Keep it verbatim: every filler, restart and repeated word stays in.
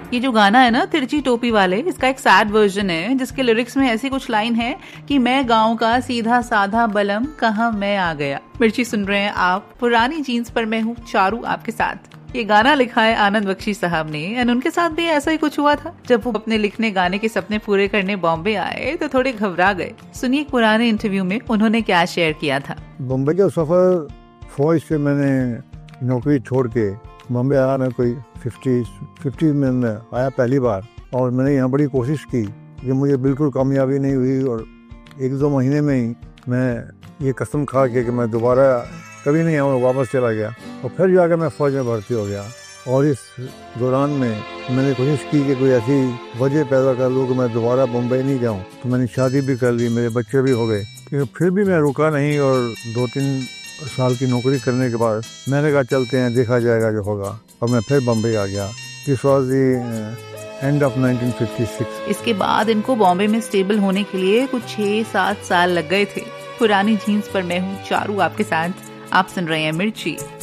ये जो गाना है ना तिरछी टोपी वाले, इसका एक सैड वर्जन है जिसके लिरिक्स में ऐसी कुछ लाइन है कि मैं गांव का सीधा साधा बलम, कहाँ मैं आ गया। मिर्ची सुन रहे हैं आप, पुरानी जीन्स पर मैं हूँ चारू आपके साथ। ये गाना लिखा है आनंद बख्शी साहब ने, एंड उनके साथ भी ऐसा ही कुछ हुआ था। जब वो अपने लिखने गाने के सपने पूरे करने बॉम्बे आए तो थोड़े घबरा गए। सुनिए एक पुराने इंटरव्यू में उन्होंने क्या शेयर किया था। बॉम्बे का सफर फौज से मैंने नौकरी छोड़ के बॉम्बे आया। मैं कोई फिफ्टी फिफ्टी में मैं आया पहली बार, और मैंने यहाँ बड़ी कोशिश की कि मुझे बिल्कुल कामयाबी नहीं हुई। और एक दो महीने में ही मैं ये कसम खा के कि मैं दोबारा कभी नहीं आऊँ, वापस चला गया। और फिर जाकर मैं फौज में भर्ती हो गया। और इस दौरान में मैंने कोशिश की कि कोई ऐसी वजह पैदा कर लूँ कि मैं दोबारा मुंबई नहीं जाऊँ। तो मैंने शादी भी कर ली, मेरे बच्चे भी हो गए, लेकिन फिर भी मैं रुका नहीं। और दो तीन साल की नौकरी करने के बाद मैंने कहा चलते हैं, देखा जाएगा जो होगा। और मैं फिर बम्बई आ गया। This was the end of nineteen fifty six. इसके बाद इनको बॉम्बे में स्टेबल होने के लिए कुछ छह सात साल लग गए थे। पुरानी जीन्स पर मैं हूँ चारू आपके साथ। आप सुन रहे हैं मिर्ची।